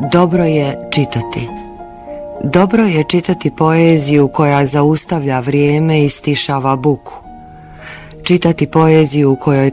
Dobro je čitati. Dobro je čitati poeziju koja zaustavlja vrijeme i stišava buku. Čitati poeziju u kojoj